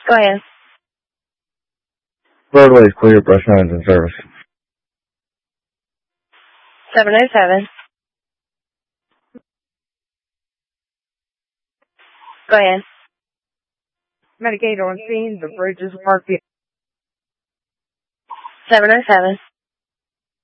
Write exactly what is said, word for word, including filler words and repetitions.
Go ahead. Roadways clear, brush lines in service. seven oh seven. Go ahead. Medicaid on scene, the bridge is parked. seven oh seven.